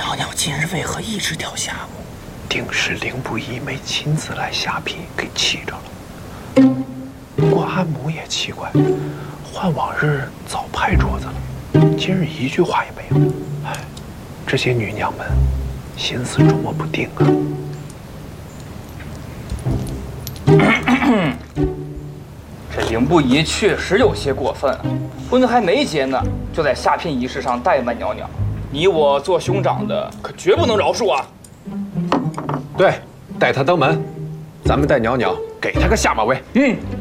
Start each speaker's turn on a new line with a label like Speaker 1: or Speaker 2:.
Speaker 1: 娘娘今日为何一直掉下午？
Speaker 2: 定是凌不疑没亲自来下聘，给气着了。不过安母也奇怪，换往日早拍桌子了，今日一句话也没有。哎，这些女娘们心思捉摸不定啊。
Speaker 3: 这凌不疑确实有些过分，婚还没结呢，就在下聘仪式上怠慢娘娘。你我做兄长的，可绝不能饶恕啊！
Speaker 2: 对，带她登门，咱们带娘娘给她个下马威。